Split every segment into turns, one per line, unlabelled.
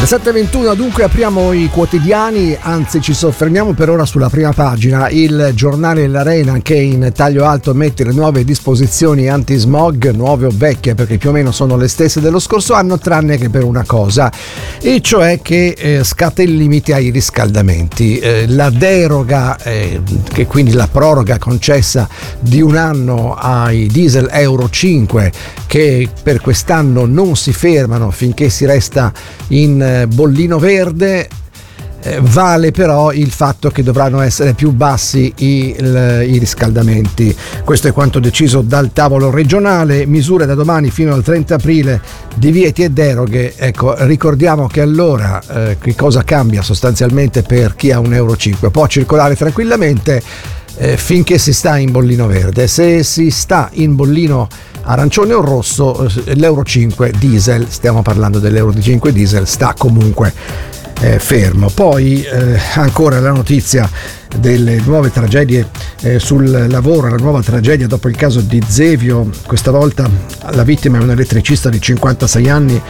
7:21, dunque apriamo i quotidiani, anzi ci soffermiamo per ora sulla prima pagina. Il giornale l'Arena, che in taglio alto mette le nuove disposizioni anti-smog, nuove o vecchie perché più o meno sono le stesse dello scorso anno, tranne che per una cosa, e cioè che scatta il limite ai riscaldamenti. La deroga, che quindi la proroga concessa di un anno ai diesel Euro 5, che per quest'anno non si fermano finché si resta in bollino verde, vale però il fatto che dovranno essere più bassi i riscaldamenti. Questo è quanto deciso dal tavolo regionale. Misure da domani fino al 30 aprile, divieti e deroghe. Ecco, ricordiamo che allora che cosa cambia sostanzialmente per chi ha un Euro 5? Può circolare tranquillamente finché si sta in bollino verde. Se si sta in bollino arancione o rosso, l'Euro 5 diesel, stiamo parlando dell'Euro 5 diesel, sta comunque fermo. Poi ancora la notizia delle nuove tragedie sul lavoro, la nuova tragedia dopo il caso di Zevio. Questa volta la vittima è un elettricista di 56 anni.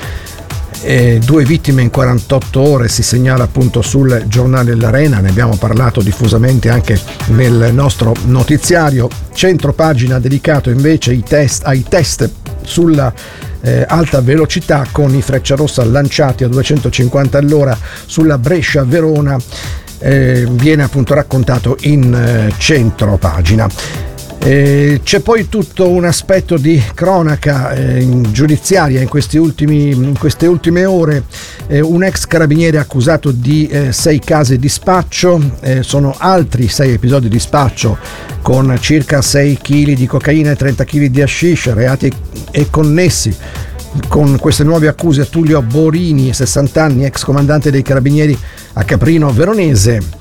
2 vittime in 48 ore, si segnala appunto sul giornale l'Arena, ne abbiamo parlato diffusamente anche nel nostro notiziario. Centro pagina dedicato invece ai test sulla alta velocità, con i Frecciarossa lanciati a 250 all'ora sulla Brescia-Verona, viene appunto raccontato in centro pagina. C'è poi tutto un aspetto di cronaca giudiziaria in queste ultime ore. Un ex carabiniere accusato di 6 casi di spaccio, sono altri 6 episodi di spaccio con circa 6 kg di cocaina e 30 kg di hashish, reati e connessi. Con queste nuove accuse Tullio Borini, 60 anni, ex comandante dei carabinieri a Caprino Veronese.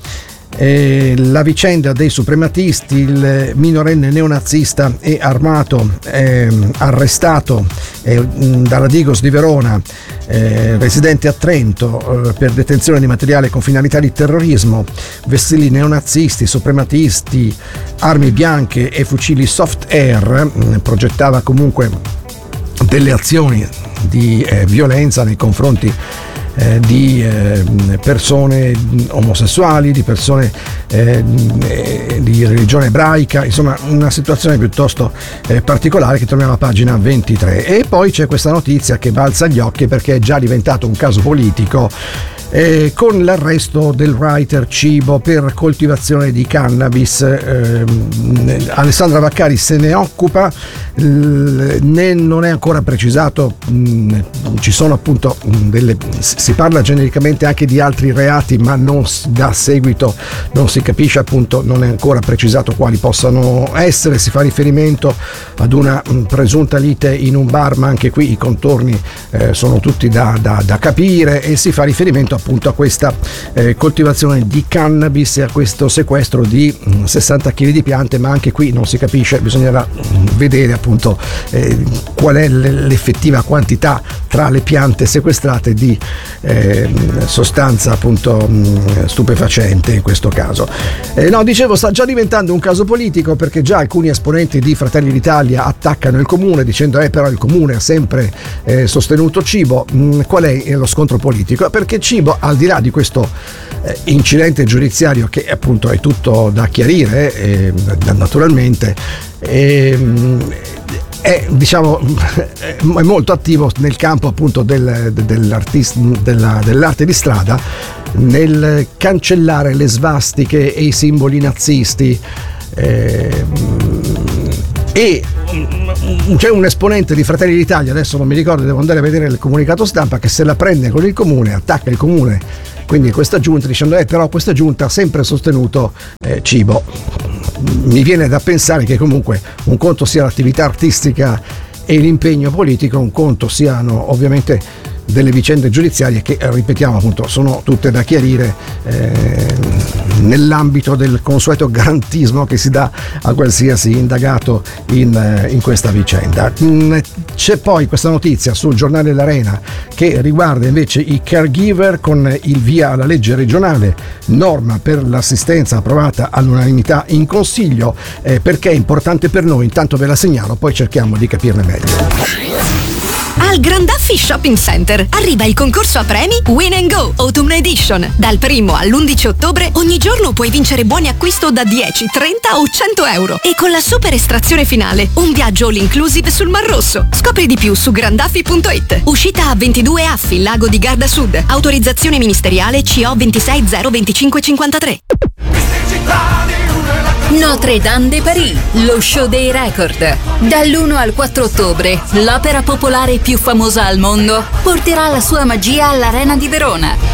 La vicenda dei suprematisti, il minorenne neonazista e armato arrestato dalla Digos di Verona, residente a Trento, per detenzione di materiale con finalità di terrorismo, vessilli neonazisti, suprematisti, armi bianche e fucili soft air. Progettava comunque delle azioni di violenza nei confronti di persone omosessuali, di persone di religione ebraica, insomma una situazione piuttosto particolare che troviamo a pagina 23. E poi c'è questa notizia che balza agli occhi perché è già diventato un caso politico, con l'arresto del writer Cibo per coltivazione di cannabis. Alessandra Vaccari se ne occupa, non è ancora precisato, ci sono appunto si parla genericamente anche di altri reati, ma non dà seguito, non si capisce appunto, non è ancora precisato quali possano essere. Si fa riferimento ad una presunta lite in un bar, ma anche qui i contorni sono tutti da capire, e si fa riferimento appunto a questa coltivazione di cannabis e a questo sequestro di 60 kg di piante, ma anche qui non si capisce, bisognerà vedere appunto qual è l'effettiva quantità tra le piante sequestrate di sostanza appunto stupefacente in questo caso. No, dicevo, sta già diventando un caso politico, perché già alcuni esponenti di Fratelli d'Italia attaccano il comune dicendo però il comune ha sempre sostenuto Cibo. Qual è lo scontro politico? Perché Cibo, al di là di questo incidente giudiziario che appunto è tutto da chiarire naturalmente, è molto attivo nel campo appunto dell'arte di strada, nel cancellare le svastiche e i simboli nazisti, e c'è un esponente di Fratelli d'Italia, adesso non mi ricordo, devo andare a vedere il comunicato stampa, che se la prende con il comune, attacca il comune, quindi questa giunta, dicendo però questa giunta ha sempre sostenuto Cibo. Mi viene da pensare che comunque un conto sia l'attività artistica e l'impegno politico, un conto siano ovviamente delle vicende giudiziarie che, ripetiamo appunto, sono tutte da chiarire nell'ambito del consueto garantismo che si dà a qualsiasi indagato in questa vicenda. C'è poi questa notizia sul giornale l'Arena che riguarda invece i caregiver, con il via alla legge regionale, norma per l'assistenza approvata all'unanimità in Consiglio. Perché è importante per noi? Intanto ve la segnalo, poi cerchiamo di capirne meglio.
Al Grandaffi Shopping Center arriva il concorso a premi Win and Go Autumn Edition. Dal 1 all'11 ottobre ogni giorno puoi vincere buoni acquisto da 10, 30 o 100 euro. E con la super estrazione finale, un viaggio all inclusive sul Mar Rosso. Scopri di più su grandaffi.it. Uscita a 22 Affi, Lago di Garda Sud. Autorizzazione ministeriale CO 2602553.
Notre Dame de Paris, lo show dei record. Dall'1 al 4 ottobre, l'opera popolare più famosa al mondo porterà la sua magia all'Arena di Verona.